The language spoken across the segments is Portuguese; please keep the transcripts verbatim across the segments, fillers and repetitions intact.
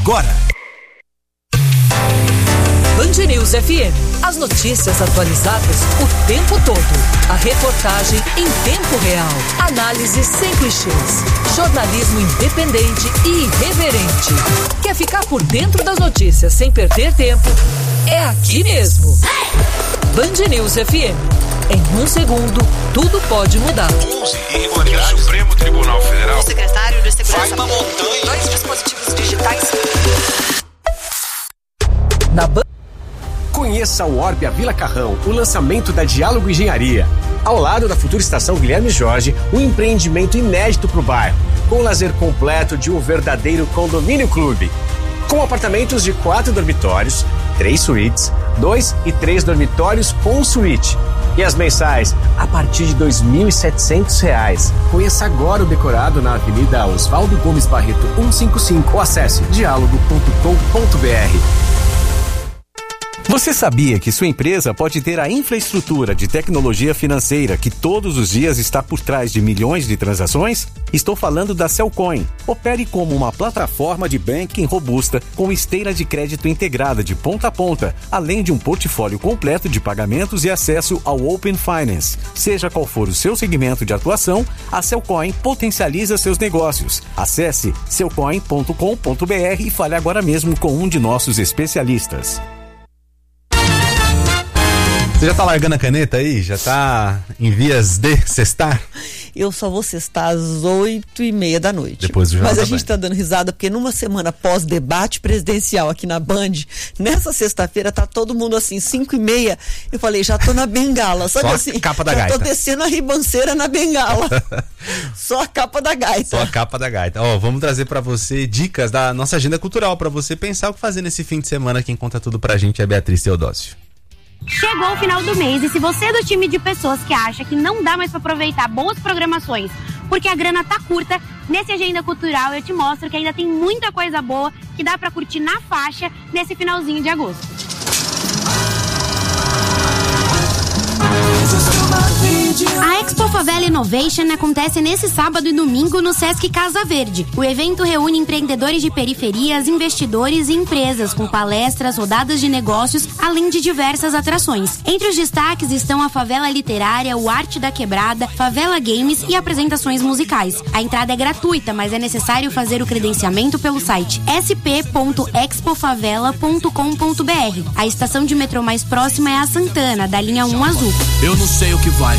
Agora. Band News F M. As notícias atualizadas o tempo todo. A reportagem em tempo real. Análise sem clichês. Jornalismo independente e irreverente. Quer ficar por dentro das notícias sem perder tempo? É aqui mesmo. Band News F M. Em um segundo, tudo pode mudar. onze irregularidades. O Supremo Tribunal Federal. O secretário de Segurança. Vai uma montanha. Dois dispositivos digitais. Na Band. Conheça o Orbia Vila Carrão, o lançamento da Diálogo Engenharia. Ao lado da futura estação Guilherme Jorge, um empreendimento inédito para o bairro, com o lazer completo de um verdadeiro condomínio clube. Com apartamentos de quatro dormitórios, três suítes, dois e três dormitórios com suíte. E as mensais a partir de dois mil e setecentos reais. Conheça agora o decorado na Avenida Oswaldo Gomes Barreto cento e cinquenta e cinco. Ou acesse diálogo ponto com ponto b r. Você sabia que sua empresa pode ter a infraestrutura de tecnologia financeira que todos os dias está por trás de milhões de transações? Estou falando da Cellcoin. Opere como uma plataforma de banking robusta com esteira de crédito integrada de ponta a ponta, além de um portfólio completo de pagamentos e acesso ao Open Finance. Seja qual for o seu segmento de atuação, a Cellcoin potencializa seus negócios. Acesse cellcoin ponto com ponto b r e fale agora mesmo com um de nossos especialistas. Você já tá largando a caneta aí? Já tá em vias de sextar? Eu só vou sextar às oito e meia da noite. Depois do Jornal Mas a da gente Band. tá dando risada porque numa semana pós-debate presidencial aqui na Band, nessa sexta-feira tá todo mundo assim, cinco e meia, eu falei, já tô na bengala. Sabe Só a assim? capa da já gaita. tô descendo a ribanceira na bengala. Só a capa da gaita. Só a capa da gaita. Ó, vamos trazer pra você dicas da nossa agenda cultural, pra você pensar o que fazer nesse fim de semana. Quem conta tudo pra gente é a Beatriz Teodósio. Chegou o final do mês e se você é do time de pessoas que acha que não dá mais para aproveitar boas programações porque a grana tá curta, nesse Agenda Cultural eu te mostro que ainda tem muita coisa boa que dá para curtir na faixa nesse finalzinho de agosto. A Expo Favela Innovation acontece nesse sábado e domingo no Sesc Casa Verde. O evento reúne empreendedores de periferias, investidores e empresas com palestras, rodadas de negócios, além de diversas atrações. Entre os destaques estão a Favela Literária, o Arte da Quebrada, Favela Games e apresentações musicais. A entrada é gratuita, mas é necessário fazer o credenciamento pelo site s p ponto expo favela ponto com ponto b r. A estação de metrô mais próxima é a Santana, da linha um azul. Eu não sei o que vai.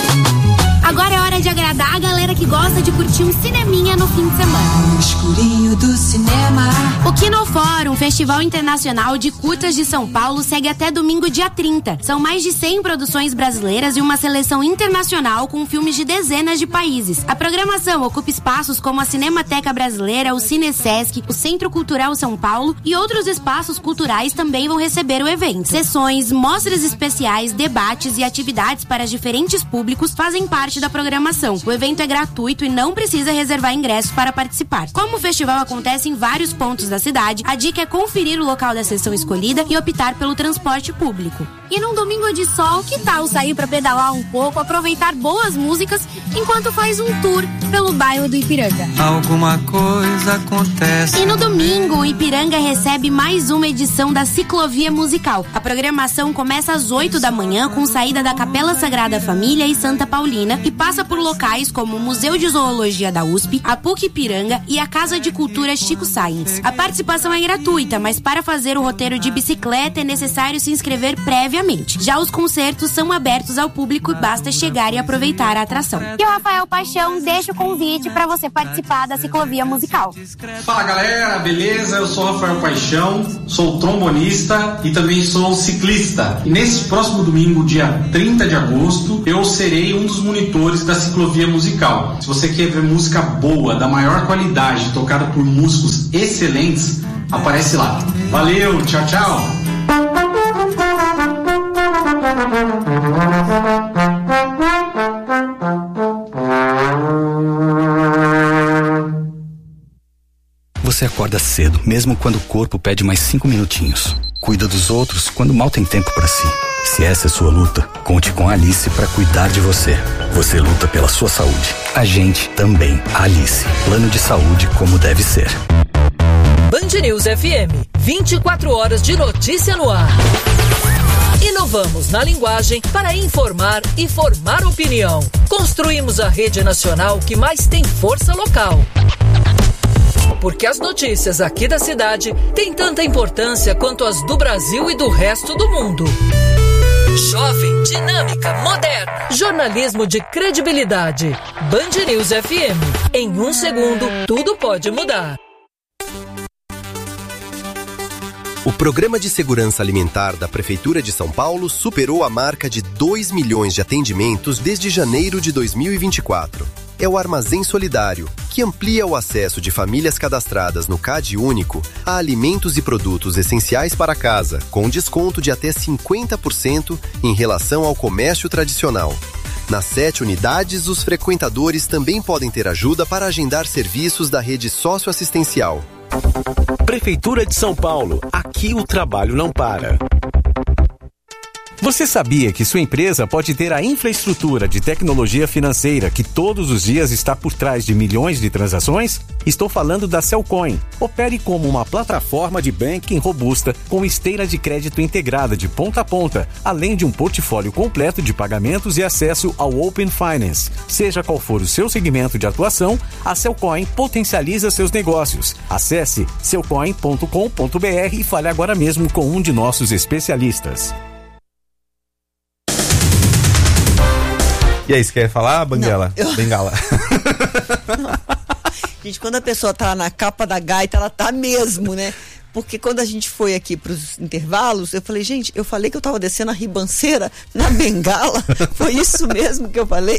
Agora é hora de agradar a galera que gosta de curtir um cineminha no fim de semana. No escurinho do cinema. O Kino Fórum, Festival Internacional de Curtas de São Paulo, segue até domingo, dia trinta. São mais de cem produções brasileiras e uma seleção internacional com filmes de dezenas de países. A programação ocupa espaços como a Cinemateca Brasileira, o Cine Sesc, o Centro Cultural São Paulo e outros espaços culturais também vão receber o evento. Sessões, mostras especiais, debates e atividades para diferentes públicos fazem parte da programação. O evento é gratuito e não precisa reservar ingressos para participar. Como o festival acontece em vários pontos da cidade, a dica é conferir o local da sessão escolhida e optar pelo transporte público. E num domingo de sol, que tal sair para pedalar um pouco, aproveitar boas músicas enquanto faz um tour pelo bairro do Ipiranga? Alguma coisa acontece. E no domingo, o Ipiranga recebe mais uma edição da Ciclovia Musical. A programação começa às oito da manhã com saída da Capela Sagrada Família e Santa Paulina e passa por locais como o Museu de Zoologia da U S P, a P U C Ipiranga e a Casa de Cultura Chico Sainz. A participação é gratuita, mas para fazer o roteiro de bicicleta é necessário se inscrever previamente. Já os concertos são abertos ao público e basta chegar e aproveitar a atração. E o Rafael Paixão deixa o convite para você participar da Ciclovia Musical. Fala galera, beleza? Eu sou o Rafael Paixão, sou trombonista e também sou ciclista. E nesse próximo domingo, dia trinta de agosto, eu serei um dos monitores da Ciclovia Musical. Se você quer ver música boa, da maior qualidade, tocada por músicos excelentes, aparece lá. Valeu, tchau, tchau! Você acorda cedo, mesmo quando o corpo pede mais cinco minutinhos. Cuida dos outros quando mal tem tempo pra si. Se essa é sua luta, conte com a Alice pra cuidar de você. Você luta pela sua saúde. A gente também. Alice. Plano de saúde como deve ser. Band News F M, vinte e quatro horas de notícia no ar. Inovamos na linguagem para informar e formar opinião. Construímos a rede nacional que mais tem força local. Porque as notícias aqui da cidade têm tanta importância quanto as do Brasil e do resto do mundo. Jovem, dinâmica, moderna. Jornalismo de credibilidade. Band News F M. Em um segundo, tudo pode mudar. O Programa de Segurança Alimentar da Prefeitura de São Paulo superou a marca de dois milhões de atendimentos desde janeiro de dois mil e vinte e quatro. É o Armazém Solidário, que amplia o acesso de famílias cadastradas no C A D Único a alimentos e produtos essenciais para casa, com desconto de até cinquenta por cento em relação ao comércio tradicional. Nas sete unidades, os frequentadores também podem ter ajuda para agendar serviços da rede socioassistencial. Prefeitura de São Paulo. Aqui o trabalho não para. Você sabia que sua empresa pode ter a infraestrutura de tecnologia financeira que todos os dias está por trás de milhões de transações? Estou falando da Cellcoin. Opere como uma plataforma de banking robusta com esteira de crédito integrada de ponta a ponta, além de um portfólio completo de pagamentos e acesso ao Open Finance. Seja qual for o seu segmento de atuação, a Cellcoin potencializa seus negócios. Acesse cellcoin ponto com ponto b r e fale agora mesmo com um de nossos especialistas. E aí, você quer falar, Banguela? Não, eu... Bengala. Não. Gente, quando a pessoa tá na capa da gaita, ela tá mesmo, né? Porque quando a gente foi aqui pros intervalos, eu falei, gente, eu falei que eu tava descendo a ribanceira na bengala. Foi isso mesmo que eu falei?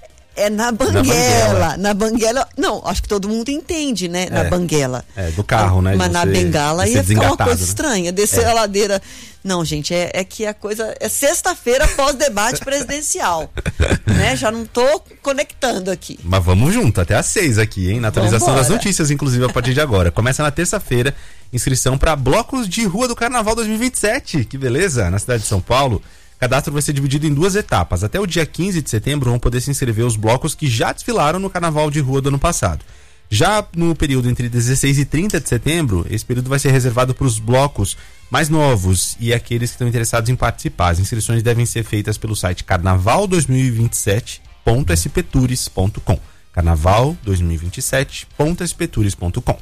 É na banguela, na banguela. Na banguela. Não, acho que todo mundo entende, né? É, na banguela. É, do carro, né? Mas de na você, bengala de ia ficar uma coisa né? estranha. Descer é. a ladeira. Não, gente, é, é que a coisa. É sexta-feira pós-debate presidencial. Né? Já não tô conectando aqui. Mas vamos junto, até às seis aqui, hein? Na atualização Vambora. das notícias, inclusive, a partir de agora. Começa na terça-feira, inscrição para blocos de rua do Carnaval dois mil e vinte e sete. Que beleza! Na cidade de São Paulo. O cadastro vai ser dividido em duas etapas. Até o dia quinze de setembro vão poder se inscrever os blocos que já desfilaram no Carnaval de Rua do ano passado. Já no período entre dezesseis e trinta de setembro, esse período vai ser reservado para os blocos mais novos e aqueles que estão interessados em participar. As inscrições devem ser feitas pelo site carnaval dois mil e vinte e sete ponto s p tours ponto com. carnaval dois mil e vinte e sete ponto s p tours ponto com.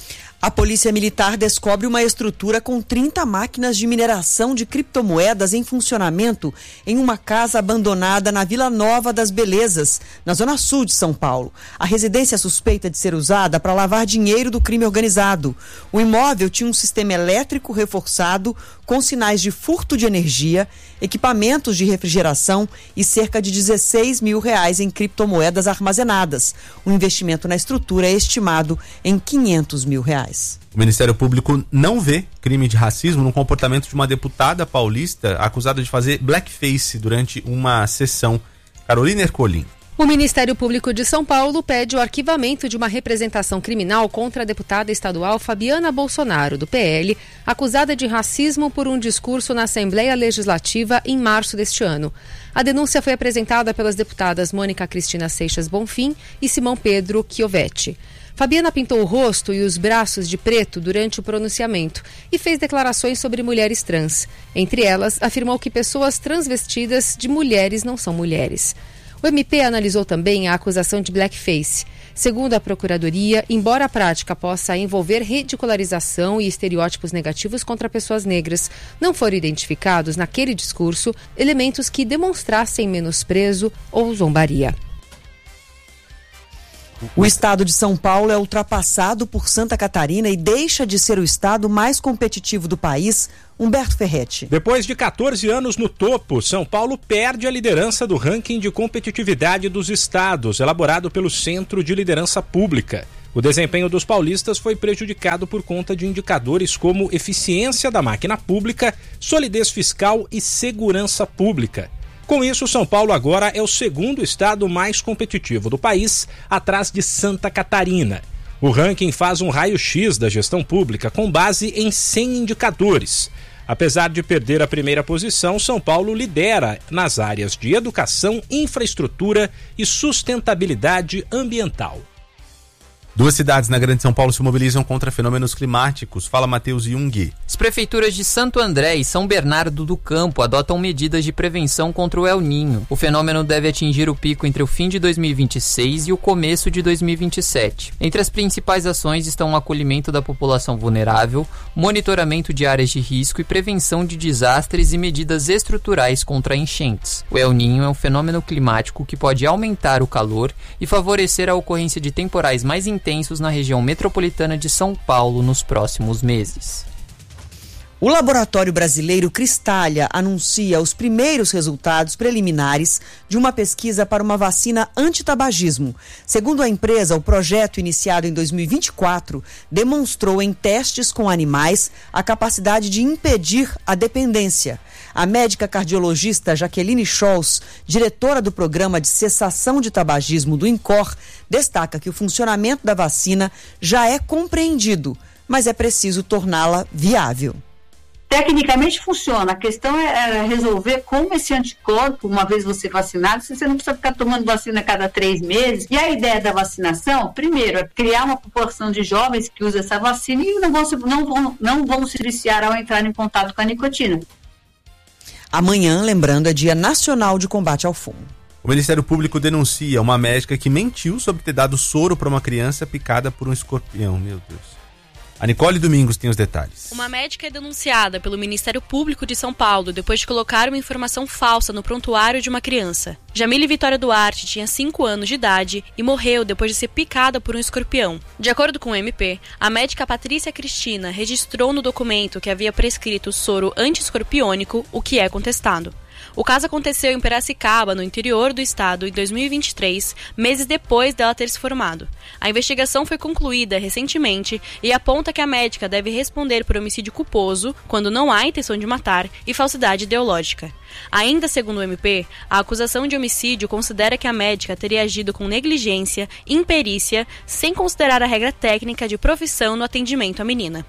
A Polícia Militar descobre uma estrutura com trinta máquinas de mineração de criptomoedas em funcionamento em uma casa abandonada na Vila Nova das Belezas, na zona sul de São Paulo. A residência é suspeita de ser usada para lavar dinheiro do crime organizado. O imóvel tinha um sistema elétrico reforçado com sinais de furto de energia, equipamentos de refrigeração e cerca de dezesseis mil reais em criptomoedas armazenadas. O investimento na estrutura é estimado em quinhentos mil reais. O Ministério Público não vê crime de racismo no comportamento de uma deputada paulista acusada de fazer blackface durante uma sessão. Carolina Ercolim. O Ministério Público de São Paulo pede o arquivamento de uma representação criminal contra a deputada estadual Fabiana Bolsonaro, do P L, acusada de racismo por um discurso na Assembleia Legislativa em março deste ano. A denúncia foi apresentada pelas deputadas Mônica Cristina Seixas Bonfim e Simão Pedro Chiovetti. Fabiana pintou o rosto e os braços de preto durante o pronunciamento e fez declarações sobre mulheres trans. Entre elas, afirmou que pessoas transvestidas de mulheres não são mulheres. O M P analisou também a acusação de blackface. Segundo a Procuradoria, embora a prática possa envolver ridicularização e estereótipos negativos contra pessoas negras, não foram identificados naquele discurso elementos que demonstrassem menosprezo ou zombaria. O estado de São Paulo é ultrapassado por Santa Catarina e deixa de ser o estado mais competitivo do país. Humberto Ferretti. Depois de quatorze anos no topo, São Paulo perde a liderança do ranking de competitividade dos estados, elaborado pelo Centro de Liderança Pública. O desempenho dos paulistas foi prejudicado por conta de indicadores como eficiência da máquina pública, solidez fiscal e segurança pública. Com isso, São Paulo agora é o segundo estado mais competitivo do país, atrás de Santa Catarina. O ranking faz um raio-x da gestão pública com base em cem indicadores. Apesar de perder a primeira posição, São Paulo lidera nas áreas de educação, infraestrutura e sustentabilidade ambiental. Duas cidades na Grande São Paulo se mobilizam contra fenômenos climáticos. Fala, Matheus Jung. As prefeituras de Santo André e São Bernardo do Campo adotam medidas de prevenção contra o El Ninho. O fenômeno deve atingir o pico entre o fim de dois mil e vinte e seis e o começo de dois mil e vinte e sete. Entre as principais ações estão o acolhimento da população vulnerável, monitoramento de áreas de risco e prevenção de desastres e medidas estruturais contra enchentes. O El Ninho é um fenômeno climático que pode aumentar o calor e favorecer a ocorrência de temporais mais intensos na região metropolitana de São Paulo nos próximos meses. O laboratório brasileiro Cristália anuncia os primeiros resultados preliminares de uma pesquisa para uma vacina antitabagismo. Segundo a empresa, o projeto iniciado em dois mil e vinte e quatro demonstrou em testes com animais a capacidade de impedir a dependência. A médica cardiologista Jaqueline Scholz, diretora do programa de cessação de tabagismo do INCOR, destaca que o funcionamento da vacina já é compreendido, mas é preciso torná-la viável. Tecnicamente funciona, a questão é resolver como esse anticorpo, uma vez você vacinado, se você não precisa ficar tomando vacina a cada três meses. E a ideia da vacinação, primeiro, é criar uma população de jovens que usa essa vacina e não vão se, não vão, não vão se viciar ao entrar em contato com a nicotina. Amanhã, lembrando, é Dia Nacional de Combate ao Fumo. O Ministério Público denuncia uma médica que mentiu sobre ter dado soro para uma criança picada por um escorpião. Meu Deus. A Nicole Domingos tem os detalhes. Uma médica é denunciada pelo Ministério Público de São Paulo depois de colocar uma informação falsa no prontuário de uma criança. Jamile Vitória Duarte tinha cinco anos de idade e morreu depois de ser picada por um escorpião. De acordo com o M P, a médica Patrícia Cristina registrou no documento que havia prescrito soro anti-escorpiônico, o que é contestado. O caso aconteceu em Piracicaba, no interior do estado, em dois mil e vinte e três, meses depois dela ter se formado. A investigação foi concluída recentemente e aponta que a médica deve responder por homicídio culposo, quando não há intenção de matar, e falsidade ideológica. Ainda segundo o M P, a acusação de homicídio considera que a médica teria agido com negligência, imperícia, sem considerar a regra técnica de profissão no atendimento à menina.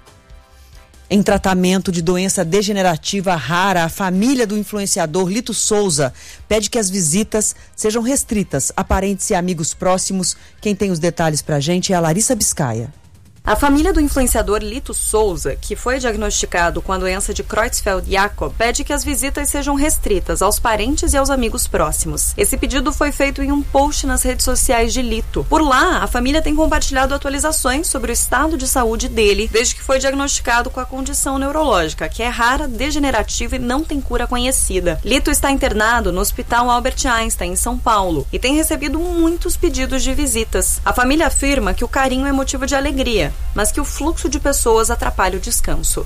Em tratamento de doença degenerativa rara, a família do influenciador Lito Souza pede que as visitas sejam restritas a parentes e amigos próximos. Quem tem os detalhes pra gente é a Larissa Biscaia. A família do influenciador Lito Souza, que foi diagnosticado com a doença de Creutzfeldt-Jakob, pede que as visitas sejam restritas aos parentes e aos amigos próximos. Esse pedido foi feito em um post nas redes sociais de Lito. Por lá, a família tem compartilhado atualizações sobre o estado de saúde dele desde que foi diagnosticado com a condição neurológica, que é rara, degenerativa e não tem cura conhecida. Lito está internado no Hospital Albert Einstein, em São Paulo, e tem recebido muitos pedidos de visitas. A família afirma que o carinho é motivo de alegria, mas que o fluxo de pessoas atrapalha o descanso.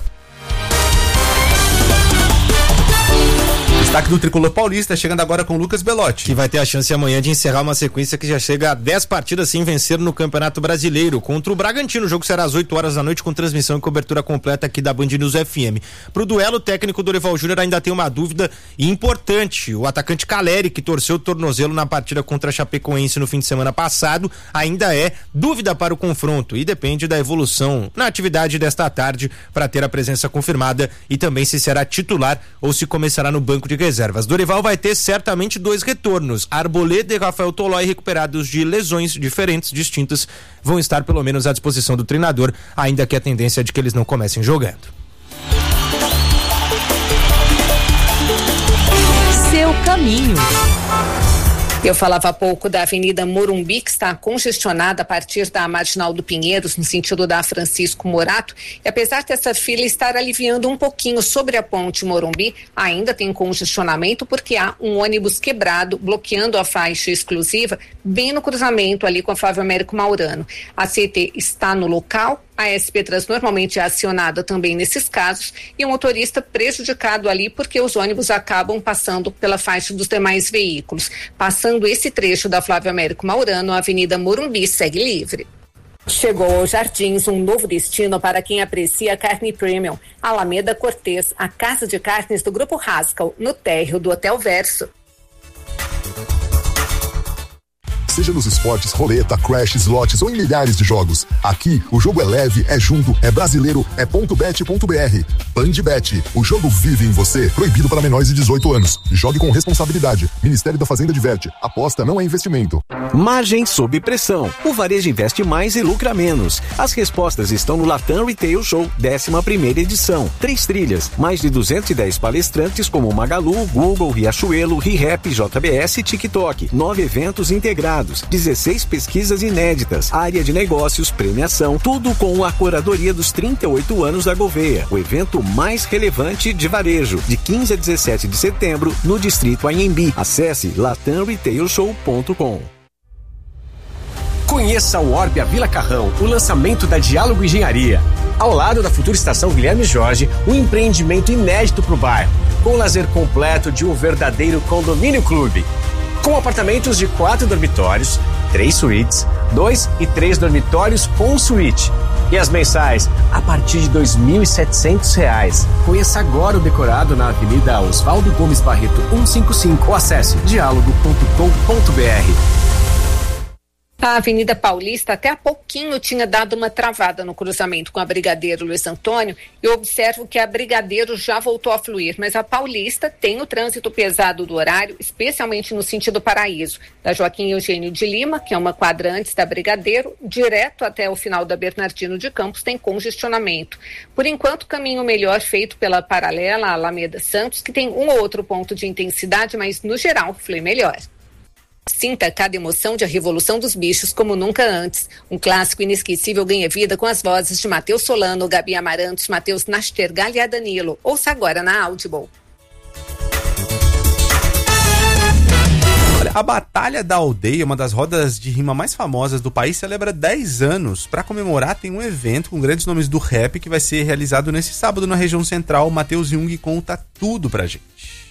Destaque do Tricolor Paulista, chegando agora com Lucas Belotti. Que vai ter a chance amanhã de encerrar uma sequência que já chega a dez partidas sem vencer no Campeonato Brasileiro. Contra o Bragantino, o jogo será às oito horas da noite com transmissão e cobertura completa aqui da Band News F M. Pro duelo, o técnico Dorival Júnior ainda tem uma dúvida importante. O atacante Caleri, que torceu o tornozelo na partida contra a Chapecoense no fim de semana passado, ainda é dúvida para o confronto e depende da evolução na atividade desta tarde para ter a presença confirmada e também se será titular ou se começará no banco de reservas. Dorival vai ter certamente dois retornos. Arboleda e Rafael Tolói, recuperados de lesões diferentes, distintas, vão estar pelo menos à disposição do treinador, ainda que a tendência é de que eles não comecem jogando. Seu caminho. Eu falava há pouco da Avenida Morumbi, que está congestionada a partir da Marginal do Pinheiros, no sentido da Francisco Morato, e apesar dessa fila estar aliviando um pouquinho sobre a ponte Morumbi, ainda tem congestionamento porque há um ônibus quebrado bloqueando a faixa exclusiva bem no cruzamento ali com a Flávio Américo Maurano. A C E T está no local. A S P Trans normalmente é acionada também nesses casos e o motorista prejudicado ali porque os ônibus acabam passando pela faixa dos demais veículos. Passando esse trecho da Flávio Américo Maurano, a Avenida Morumbi segue livre. Chegou aos Jardins um novo destino para quem aprecia carne premium. Alameda Cortês, a casa de carnes do Grupo Haskell, no térreo do Hotel Verso. seja nos esportes, roleta, crash, slots ou em milhares de jogos. Aqui, o jogo é leve, é junto, é brasileiro, é ponto bet ponto b r. PandeBet, o jogo vive em você. Proibido para menores de dezoito anos. Jogue com responsabilidade. Ministério da Fazenda diverte. Aposta não é investimento. Margem sob pressão. O varejo investe mais e lucra menos. As respostas estão no Latam Retail Show, décima primeira edição. Três trilhas, mais de duzentos e dez palestrantes como Magalu, Google, Riachuelo, ReHap, J B S e TikTok. Nove eventos integrados, dezesseis pesquisas inéditas, área de negócios, premiação, tudo com a curadoria dos trinta e oito anos da Gouveia. O evento mais relevante de varejo, de quinze a dezessete de setembro, no Distrito Anhembi. Acesse latam retail show ponto com. Conheça o Orpea Vila Carrão, o lançamento da Diálogo Engenharia. Ao lado da futura estação Guilherme Jorge, um empreendimento inédito para o bairro, com o lazer completo de um verdadeiro condomínio clube. Com apartamentos de quatro dormitórios, três suítes, dois e três dormitórios com suíte. E as mensais a partir de dois mil e setecentos reais. Conheça agora o decorado na Avenida Oswaldo Gomes Barreto cento e cinquenta e cinco ou acesse diálogo ponto com ponto b r. A Avenida Paulista até há pouquinho tinha dado uma travada no cruzamento com a Brigadeiro Luiz Antônio e eu observo que a Brigadeiro já voltou a fluir, mas a Paulista tem o trânsito pesado do horário, especialmente no sentido Paraíso, da Joaquim Eugênio de Lima, que é uma quadra antes da Brigadeiro, direto até o final da Bernardino de Campos tem congestionamento. Por enquanto, o caminho melhor feito pela paralela Alameda Santos, que tem um ou outro ponto de intensidade, mas no geral flui melhor. Sinta cada emoção de A Revolução dos Bichos como nunca antes. Um clássico inesquecível ganha vida com as vozes de Matheus Solano, Gabi Amarantos, Matheus Nastergal e a Danilo. Ouça agora na Audible. Olha, a Batalha da Aldeia, uma das rodas de rima mais famosas do país, celebra dez anos. Para comemorar, tem um evento com grandes nomes do rap que vai ser realizado nesse sábado na região central. Matheus Jung conta tudo pra gente.